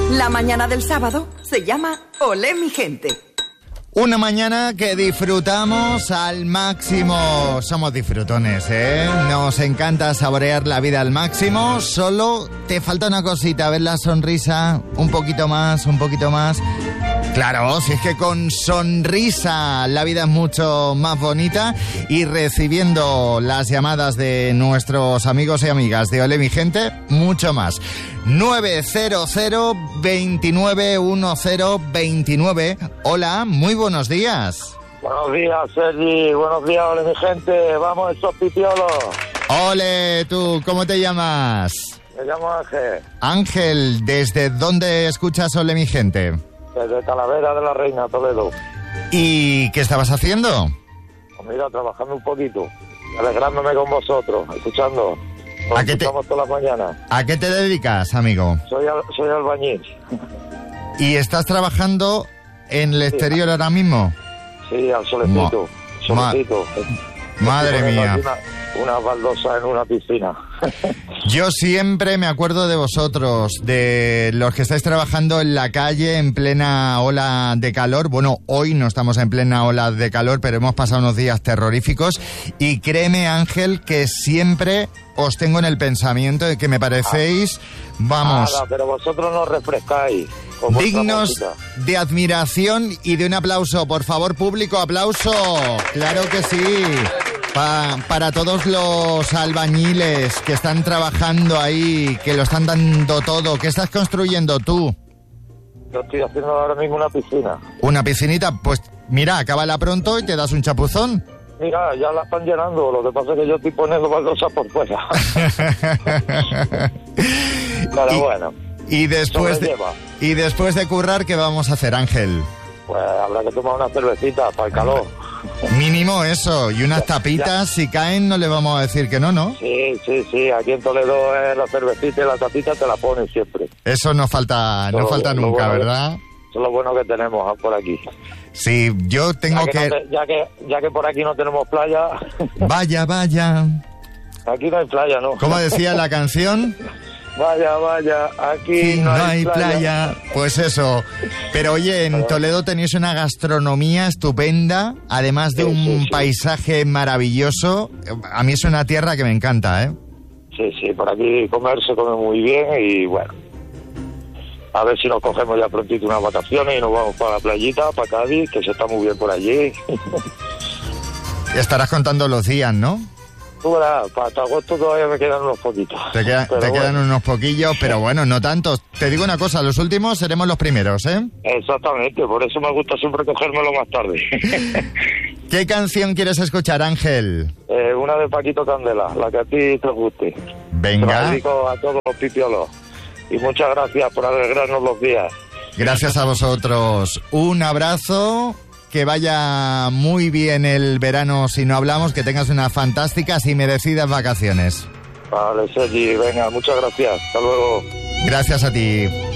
La mañana del sábado se llama Olé mi gente. Una mañana que disfrutamos al máximo. Somos disfrutones, ¿eh? Nos encanta saborear la vida al máximo. Solo te falta una cosita, ver la sonrisa un poquito más, un poquito más. Claro, si es que con sonrisa la vida es mucho más bonita, y recibiendo las llamadas de nuestros amigos y amigas de Olé mi gente, mucho más. 900-291029. Hola, muy buenos días. Buenos días, Sergi. Buenos días, Olé mi gente. Vamos, esos pipiolos. Ole, tú, ¿cómo te llamas? Me llamo Ángel. Ángel, ¿desde dónde escuchas Olé mi gente? Desde Talavera de la Reina, Toledo. ¿Y qué estabas haciendo? Pues mira, trabajando un poquito, alegrándome con vosotros, escuchando. Nos escuchamos todas las mañanas. ¿A qué te dedicas, amigo? Soy albañil. ¿Y estás trabajando en el exterior ahora mismo? Sí, al solecito. Madre mía. Una baldosa en una piscina. Yo siempre me acuerdo de vosotros, de los que estáis trabajando en la calle en plena ola de calor. Bueno, hoy no estamos en plena ola de calor, pero hemos pasado unos días terroríficos. Y créeme, Ángel, que siempre os tengo en el pensamiento de que me parecéis, vamos... Nada, pero vosotros nos refrescáis. Dignos de admiración y de un aplauso. Por favor, público, aplauso. Claro que sí. Para todos los albañiles que están trabajando ahí, que lo están dando todo. ¿Qué estás construyendo tú? Yo estoy haciendo ahora mismo una piscina. ¿Una piscinita? Pues mira, acábala pronto y te das un chapuzón. Mira, ya la están llenando. Lo que pasa es que yo estoy poniendo baldosas por fuera. Pero bueno. Y después de currar, ¿qué vamos a hacer, Ángel? Pues habrá que tomar una cervecita para el calor. Mínimo eso, y unas tapitas, si caen no le vamos a decir que no, ¿no? Sí, aquí en Toledo la cervecita y la tapita te la ponen siempre. Eso no falta nunca, ¿verdad? Eso es lo bueno que tenemos por aquí. Sí, yo tengo ya que por aquí no tenemos playa... Vaya. Aquí no hay playa, ¿no? ¿Cómo decía la canción? Vaya, aquí no hay playa. Pues eso. Pero oye, en Toledo tenéis una gastronomía estupenda, además de un paisaje maravilloso. A mí es una tierra que me encanta, ¿eh? Sí, por aquí se come muy bien y bueno. A ver si nos cogemos ya prontito unas vacaciones y nos vamos para la playita, para Cádiz, que se está muy bien por allí. Estarás contando los días, ¿no? Para hasta agosto todavía me quedan unos poquitos. Te quedan unos poquillos, pero bueno, no tantos. Te digo una cosa, los últimos seremos los primeros, ¿eh? Exactamente, por eso me gusta siempre cogérmelo más tarde. ¿Qué canción quieres escuchar, Ángel? Una de Paquito Candela, la que a ti te guste. Venga. Te la dedico a todos los pipiolos. Y muchas gracias por alegrarnos los días. Gracias a vosotros. Un abrazo. Que vaya muy bien el verano si no hablamos, que tengas unas fantásticas y merecidas vacaciones. Vale, Sergi, venga, muchas gracias. Hasta luego. Gracias a ti.